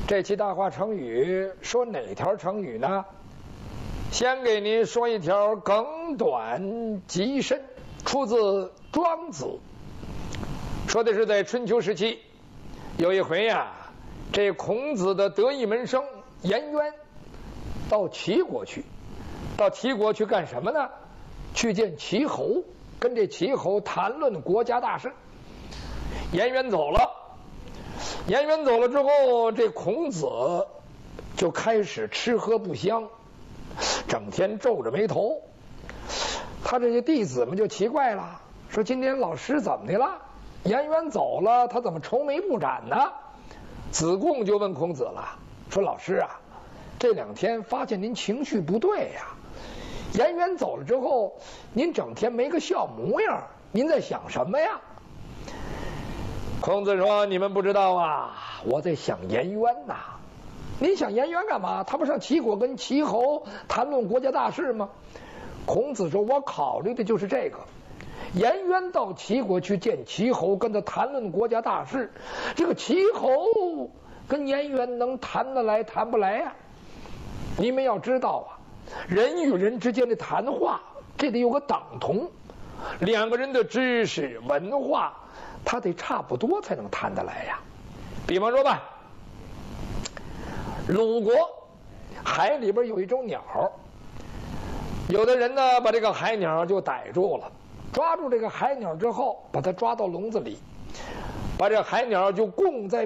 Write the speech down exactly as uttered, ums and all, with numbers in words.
这期大话成语说哪条成语呢？先给您说一条梗短极深，出自《庄子》，说的是在春秋时期，有一回呀、啊，这孔子的得意门生颜渊到齐国去，到齐国去干什么呢？去见齐侯，跟这齐侯谈论国家大事。颜渊走了，颜渊走了之后，这孔子就开始吃喝不香，整天皱着眉头。他这些弟子们就奇怪了，说今天老师怎么的了？颜渊走了，他怎么愁眉不展呢？子贡就问孔子了，说老师啊，这两天发现您情绪不对呀、啊。颜渊走了之后，您整天没个笑模样，您在想什么呀？孔子说：“你们不知道啊，我在想颜渊呐。您想颜渊干嘛？他不上齐国跟齐侯谈论国家大事吗？”孔子说：“我考虑的就是这个。颜渊到齐国去见齐侯，跟他谈论国家大事，这个齐侯跟颜渊能谈得来谈不来呀、啊？你们要知道啊，人与人之间的谈话，这得有个等同，两个人的知识文化，他得差不多才能谈得来呀。比方说吧，鲁国海里边有一种鸟，有的人呢把这个海鸟就逮住了，抓住这个海鸟之后，把它抓到笼子里，把这海鸟就供在